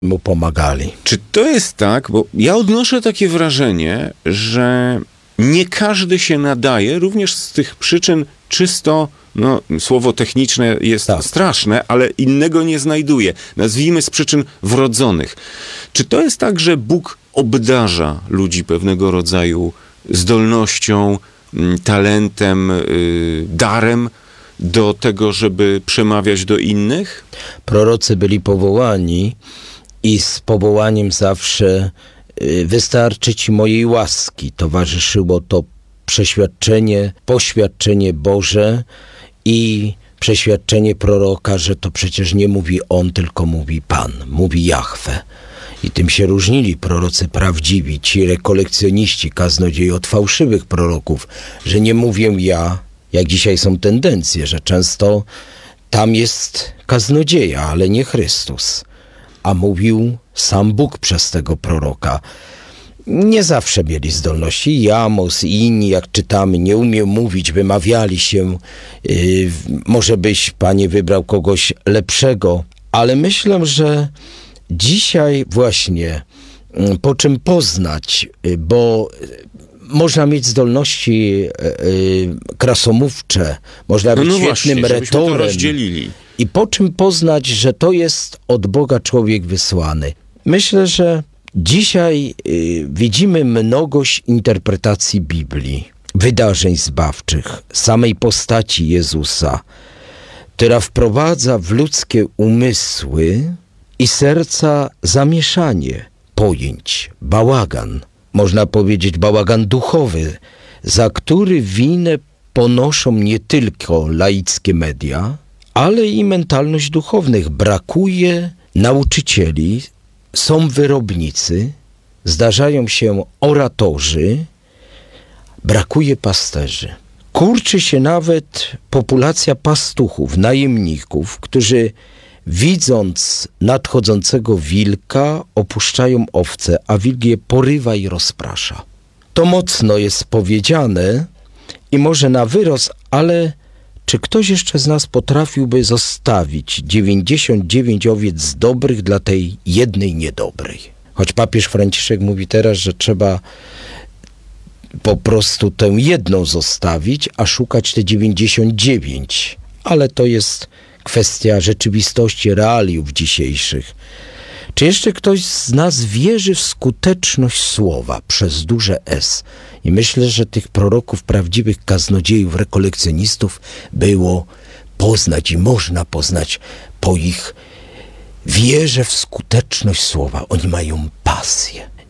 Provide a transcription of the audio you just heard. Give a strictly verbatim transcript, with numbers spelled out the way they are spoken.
mu pomagali. Czy to jest tak, bo ja odnoszę takie wrażenie, że nie każdy się nadaje, również z tych przyczyn czysto, no słowo techniczne jest Tak. straszne, ale innego nie znajduje. Nazwijmy z przyczyn wrodzonych. Czy to jest tak, że Bóg obdarza ludzi pewnego rodzaju zdolnością, mm, talentem, y, darem do tego, żeby przemawiać do innych? Prorocy byli powołani i z powołaniem zawsze y, wystarczy ci mojej łaski. Towarzyszyło to przeświadczenie, poświadczenie Boże i przeświadczenie proroka, że to przecież nie mówi on, tylko mówi Pan, mówi Jahwe. I tym się różnili prorocy prawdziwi, ci rekolekcjoniści, kaznodzieje od fałszywych proroków, że nie mówię ja, jak dzisiaj są tendencje, że często tam jest kaznodzieja, ale nie Chrystus. A mówił sam Bóg przez tego proroka. Nie zawsze mieli zdolności. Jamos i inni, jak czytamy, nie umiem mówić, wymawiali się. Yy, może byś, Panie, wybrał kogoś lepszego. Ale myślę, że dzisiaj właśnie yy, po czym poznać, yy, bo można mieć zdolności yy, krasomówcze, można być No, no świetnym właśnie, żebyśmy to retorem. rozdzielili. I po czym poznać, że to jest od Boga człowiek wysłany? Myślę, że dzisiaj y, widzimy mnogość interpretacji Biblii, wydarzeń zbawczych, samej postaci Jezusa, która wprowadza w ludzkie umysły i serca zamieszanie pojęć, bałagan. Można powiedzieć bałagan duchowy, za który winę ponoszą nie tylko laickie media, ale i mentalność duchownych. Brakuje nauczycieli, są wyrobnicy, zdarzają się oratorzy, brakuje pasterzy. Kurczy się nawet populacja pastuchów, najemników, którzy widząc nadchodzącego wilka opuszczają owce, a wilk je porywa i rozprasza. To mocno jest powiedziane i może na wyrost, ale czy ktoś jeszcze z nas potrafiłby zostawić dziewięćdziesiąt dziewięć owiec dobrych dla tej jednej niedobrej? Choć papież Franciszek mówi teraz, że trzeba po prostu tę jedną zostawić, a szukać te dziewięćdziesiąt dziewięć. Ale to jest kwestia rzeczywistości, realiów dzisiejszych. Czy jeszcze ktoś z nas wierzy w skuteczność słowa przez duże S? I myślę, że tych proroków, prawdziwych kaznodziejów, rekolekcjonistów było poznać i można poznać po ich wierze w skuteczność słowa. Oni mają pasję.